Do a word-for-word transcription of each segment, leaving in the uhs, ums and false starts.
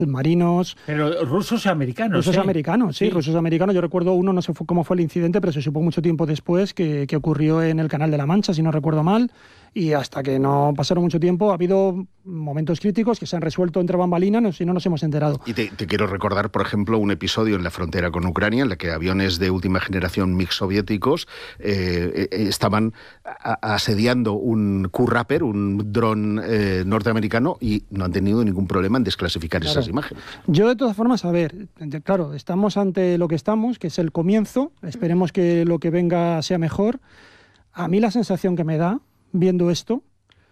submarinos. Pero rusos y americanos. Rusos ¿eh? americanos, sí, sí, rusos americanos. Yo recuerdo uno, no sé cómo fue el incidente, pero se supo mucho tiempo después que, que ocurrió en el Canal de la Mancha, si no recuerdo mal. Y hasta que no pasaron mucho tiempo, ha habido momentos críticos que se han resuelto entre bambalinas y no nos hemos enterado. Y te, te quiero recordar, por ejemplo, un episodio en la frontera con Ucrania en la que aviones de última generación MiG soviéticos eh, eh, estaban a, asediando un Q-Rapper, un dron eh, norteamericano, y no han tenido ningún problema en desclasificar claro. esas imágenes. Yo, de todas formas, a ver, claro, estamos ante lo que estamos, que es el comienzo. Esperemos que lo que venga sea mejor. A mí la sensación que me da, viendo esto,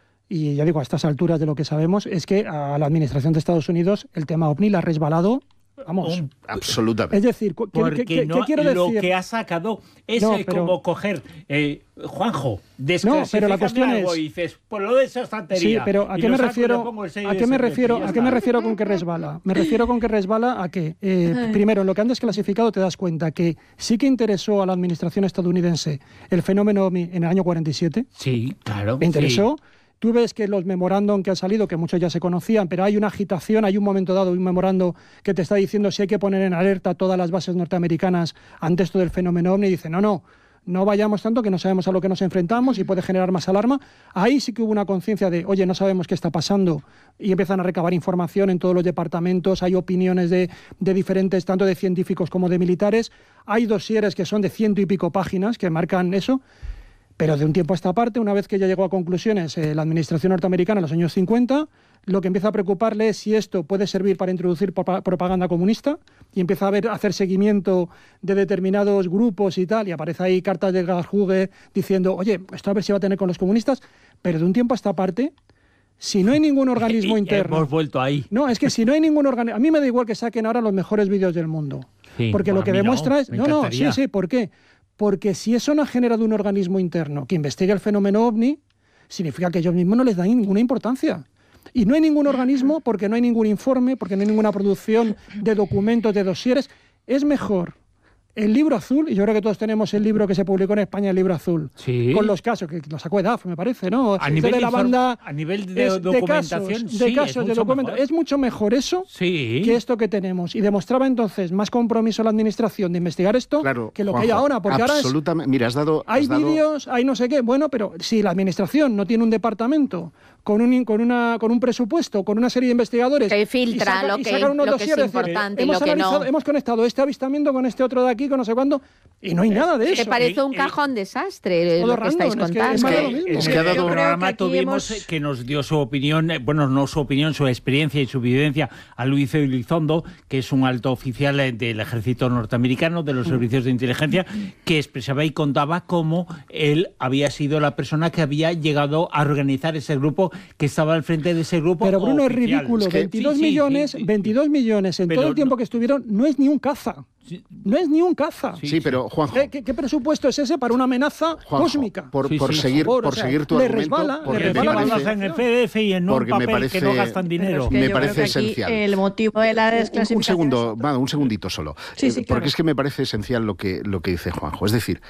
y ya digo, a estas alturas de lo que sabemos, es que a la administración de Estados Unidos el tema OVNI la ha resbalado, vamos. Um, absolutamente. Es decir, ¿qué, Porque qué, no, ¿qué quiero decir? Lo que ha sacado es no, eh, pero, como coger, eh, Juanjo, no, pero la cuestión es, y dices, por lo de esa estantería. Sí, pero ¿a qué me refiero? ¿A qué me refiero? ¿A qué me refiero con que resbala? Me refiero con que resbala a que, eh, primero, en lo que han desclasificado te das cuenta que sí que interesó a la administración estadounidense el fenómeno OVNI en el año cuarenta y siete. Sí, claro. Me interesó. Sí. Tú ves que los memorándum que han salido, que muchos ya se conocían, pero hay una agitación, hay un momento dado, un memorándum que te está diciendo si hay que poner en alerta todas las bases norteamericanas ante esto del fenómeno OVNI, y dice, no, no, no vayamos tanto que no sabemos a lo que nos enfrentamos y puede generar más alarma. Ahí sí que hubo una conciencia de, oye, no sabemos qué está pasando, y empiezan a recabar información en todos los departamentos, hay opiniones de, de diferentes, tanto de científicos como de militares, hay dosieres que son de ciento y pico páginas que marcan eso. Pero de un tiempo a esta parte, una vez que ya llegó a conclusiones eh, la administración norteamericana en los años cincuenta, lo que empieza a preocuparle es si esto puede servir para introducir propaganda comunista, y empieza a, ver, a hacer seguimiento de determinados grupos y tal, y aparece ahí cartas de Gashugge diciendo, oye, esto a ver si va a tener con los comunistas, pero de un tiempo a esta parte, si no hay ningún organismo interno... Hemos vuelto ahí. No, es que si no hay ningún organismo... A mí me da igual que saquen ahora los mejores vídeos del mundo, sí, porque bueno, lo que demuestra no, es... No, no, sí, sí, ¿por qué? Porque si eso no ha generado un organismo interno que investigue el fenómeno OVNI, significa que ellos mismos no les dan ninguna importancia. Y no hay ningún organismo porque no hay ningún informe, porque no hay ninguna producción de documentos, de dosieres. Es mejor el libro azul, y yo creo que todos tenemos el libro que se publicó en España, el libro azul, sí, con los casos, que lo sacó EDAF, me parece, ¿no? A nivel de la banda, a nivel de es, documentación, de casos, sí, de, casos, es, de documento, es mucho mejor eso sí. que esto que tenemos. Y demostraba entonces más compromiso a la administración de investigar esto claro, que lo Juanjo, que hay ahora, porque ahora es, Mira, has dado... hay has dado... vídeos, hay no sé qué, bueno, pero si la administración no tiene un departamento con un, con una, con un presupuesto, con una serie de investigadores... Que filtra saca, lo, que, lo que es importante y lo que no. Hemos conectado este avistamiento con este otro de aquí, con no sé cuándo, y no hay nada de eso. Que parece un cajón desastre lo que estáis contando. Es que, es que ha dado... En el programa tuvimos hemos... que nos dio su opinión, bueno, no su opinión, su experiencia y su vivencia a Luis Elizondo, que es un alto oficial del ejército norteamericano, de los servicios de inteligencia, que expresaba y contaba cómo él había sido la persona que había llegado a organizar ese grupo, que estaba al frente de ese grupo. Pero Bruno, oficial. Es ridículo, es que, veintidós sí, millones, sí, sí, veintidós millones en pero todo el tiempo no, que estuvieron, no es ni un caza. No es ni un caza. Sí, sí, pero Juanjo... ¿Qué, qué, qué presupuesto es ese para una amenaza Juanjo, cósmica? Por, sí, por sí, seguir, por, por o sea, seguir tu le argumento... Resbala, porque le resbala me parece, en el P D F y en un papel me parece, que no gastan dinero. Es que me yo parece creo que aquí esencial. El motivo de la desclasificación... Un, un segundo, va, un segundito solo. Sí, sí, eh, porque claro. es que me parece esencial lo que, lo que dice Juanjo. Es decir,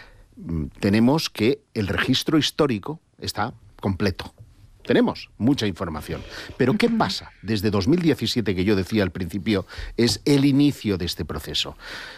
tenemos que el registro histórico está completo. Tenemos mucha información. Pero ¿qué pasa? Desde dos mil diecisiete, que yo decía al principio, es el inicio de este proceso.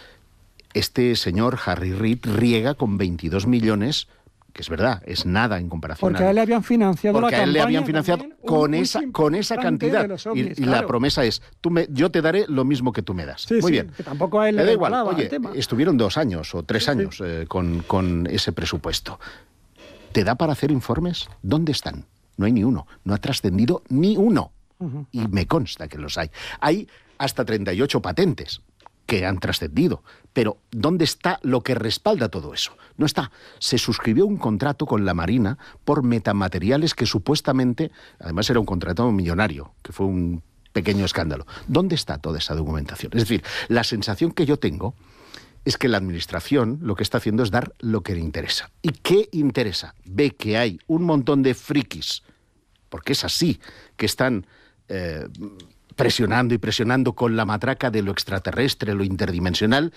Este señor Harry Reid riega con veintidós millones, que es verdad, es nada en comparación. Porque a él le habían financiado la Porque a él le habían campaña financiado también, con un- un esa con esa cantidad. de los ovnis, y, y claro. la promesa es, tú me, yo te daré lo mismo que tú me das. Sí, Muy sí, bien. que tampoco a él le Me da igual. regalaba Oye, el tema. estuvieron dos años o tres Sí, sí. años eh, con, con ese presupuesto. ¿Te da para hacer informes? ¿Dónde están? No hay ni uno. No ha trascendido ni uno. Uh-huh. Y me consta que los hay. Hay hasta treinta y ocho patentes que han trascendido. Pero ¿dónde está lo que respalda todo eso? No está. Se suscribió un contrato con la Marina por metamateriales que supuestamente, además era un contrato millonario, que fue un pequeño escándalo. ¿Dónde está toda esa documentación? Es decir, la sensación que yo tengo es que la administración lo que está haciendo es dar lo que le interesa. ¿Y qué interesa? Ve que hay un montón de frikis, porque es así, que están eh, presionando y presionando con la matraca de lo extraterrestre, lo interdimensional,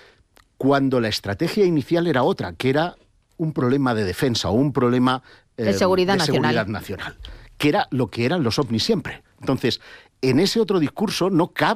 cuando la estrategia inicial era otra, que era un problema de defensa o un problema eh, de seguridad de nacional. seguridad nacional, que era lo que eran los ovnis siempre. Entonces, en ese otro discurso no cabe